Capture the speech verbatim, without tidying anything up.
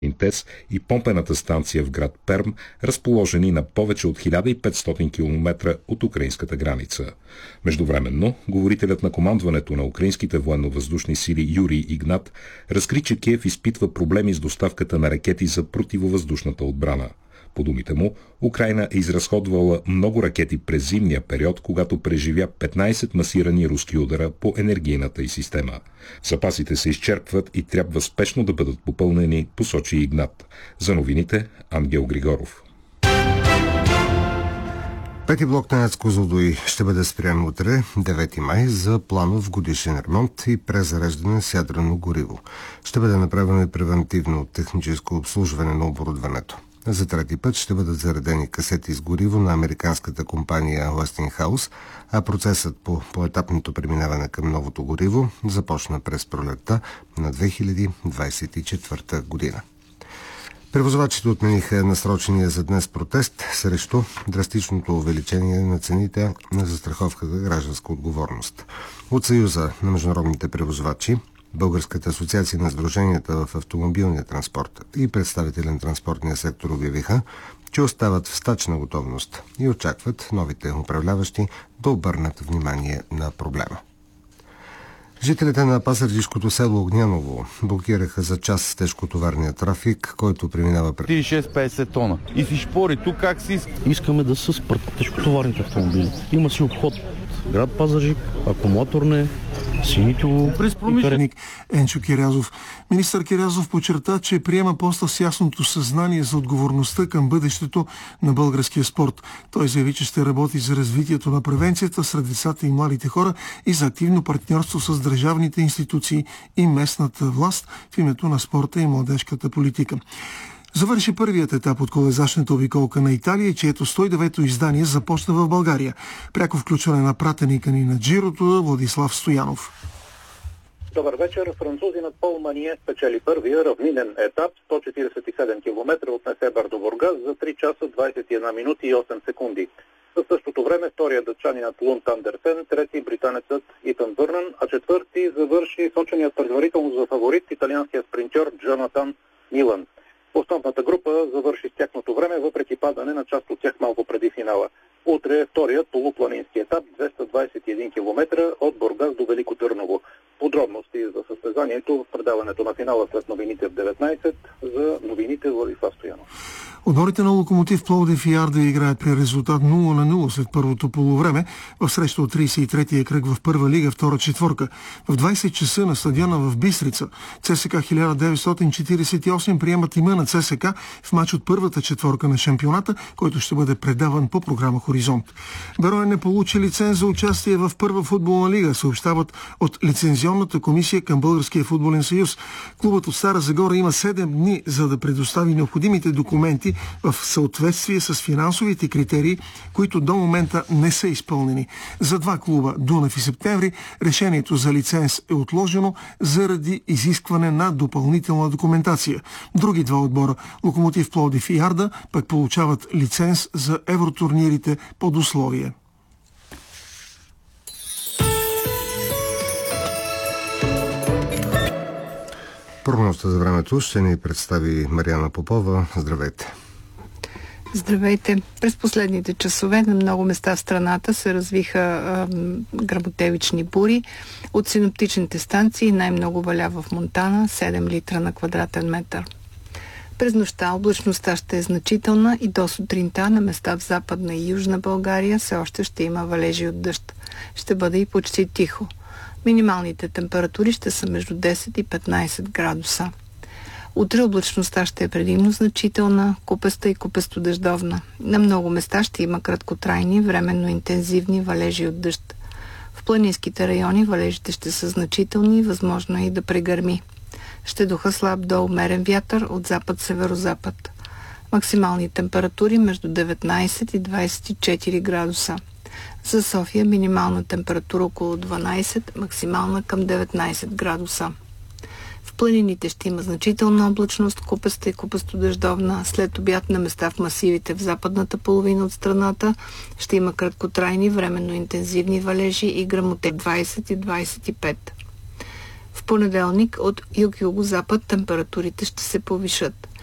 Интес и помпената станция в град Перм, разположени на повече от хиляда и петстотин километра от украинската граница. Междувременно, говорителят на командването на украинските военно-въздушни сили Юрий Игнат разкри, че Киев изпитва проблеми с доставката на ракети за противовъздушната отбрана. По думите му, Украйна е изразходвала много ракети през зимния период, когато преживя петнайсет масирани руски удара по енергийната й система. Запасите се изчерпват и трябва спешно да бъдат попълнени, посочи Игнат. За новините Ангел Григоров. Пети блок на АЕЦ Козлодуй ще бъде спрян утре, девети май, за планов годишен ремонт и презареждане с ядрено гориво. Ще бъде направено и превентивно техническо обслужване на оборудването. За трети път ще бъдат заредени касети с гориво на американската компания Westinghouse, а процесът по поетапното преминаване към новото гориво започна през пролетта на две хиляди двадесет и четвърта година. Превозвачите отмениха насрочения за днес протест срещу драстичното увеличение на цените на застраховката гражданска отговорност. От Съюза на международните превозвачи, Българската асоциация на сдруженията в автомобилния транспорт и представители на транспортния сектор обявиха, че остават в стачна готовност и очакват новите управляващи да обърнат внимание на проблема. Жителите на пазарджишкото село Огняново блокираха за час тежкотоварния трафик, който преминава пред тридесет и шест петдесет тона. И си шпори тук как си иска. Искаме да се спрат тежкотоварните автомобили. Има си обход град Пазарджик, акумулаторне, Синитово. През промишленик Енчо Кирязов. Министър Кирязов подчерта, че приема поста с ясното съзнание за отговорността към бъдещето на българския спорт. Той заяви, че ще работи за развитието на превенцията сред децата и младите хора и за активно партньорство с държавните институции и местната власт в името на спорта и младежката политика. Завърши първият етап от колезачната обиколка на Италия, чието сто и девето издание започна в България. Пряко включване на пратеника ни на Джирото Владислав Стоянов. Добър вечер. Французинът Пол Мание спечели първия равнинен етап сто четиридесет и седем километра от Несебър до Бургас за три часа двадесет и една минути и осем секунди. В същото време вторият датчанинът Лунд Андерсен, трети британецът Итан Бърнан, а четвърти завърши соченият предварително за фаворит италианския спринтьор Джонатан Милан. Основната група завърши с тяхното време, въпреки падане на част от тях малко преди финала. Утре е вторият полупланински етап, двеста двадесет и един километра от Бургас до Велико Търново. Подробности за състезанието в предаването на финала след новините в деветнайсет. За новините Владислав Стоянов. Отборите на Локомотив Пловдив и Арда играят при резултат нула на нула след първото полувреме в среща от тридесет и третия кръг в първа лига, втора четворка. В двадесет часа на стадиона в Бистрица ЦСКА хиляда деветстотин четиридесет и осем приемат тима на ЦСКА в мач от първата четворка на шампионата, който ще бъде предаван по програма Хоризонт. Берое не получи лиценз за участие в първа футболна лига, съобщават от лицензионната комисия към Българския футболен съюз. Клубът от Стара Загора има седем дни, за да предостави необходимите документи в съответствие с финансовите критерии, които до момента не са изпълнени. За два клуба, Дунав и Септември, решението за лиценз е отложено заради изискване на допълнителна документация. Други два отбора, Локомотив Пловдив и Арда, пък получават лиценз за евротурнирите под условие. Прогнозата за времето ще ни представи Мариана Попова. Здравейте! Здравейте! През последните часове на много места в страната се развиха а, гръмотевични бури. От синоптичните станции най-много валя в Монтана, седем литра на квадратен метър. През нощта облачността ще е значителна и до сутринта на места в Западна и Южна България все още ще има валежи от дъжд. Ще бъде и почти тихо. Минималните температури ще са между десет и петнайсет градуса. Утре облачността ще е предимно значителна, купеста и купесто-дъждовна. На много места ще има краткотрайни, временно интензивни валежи от дъжд. В планинските райони валежите ще са значителни и възможно е и да прегърми. Ще духа слаб до умерен вятър от запад-северозапад. Максимални температури между деветнайсет и двайсет и четири градуса. За София минимална температура около дванайсет, максимална към деветнайсет градуса. В планините ще има значителна облачност, купеста и купесто-дъждовна. След обяд на места в масивите в западната половина от страната ще има краткотрайни, временно интензивни валежи и гръмоте двайсет и двайсет и пет. В понеделник от юг-югозапад температурите ще се повишат.